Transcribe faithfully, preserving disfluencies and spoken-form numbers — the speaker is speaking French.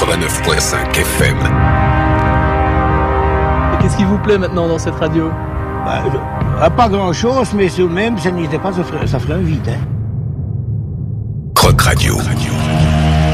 quatre-vingt-neuf virgule cinq F M. Et qu'est-ce qui vous plaît maintenant dans cette radio? Bah, je, pas grand-chose, mais tout de même, ça n'était pas, ça ferait, ça ferait un vide. Hein. Croc Radio. Radio.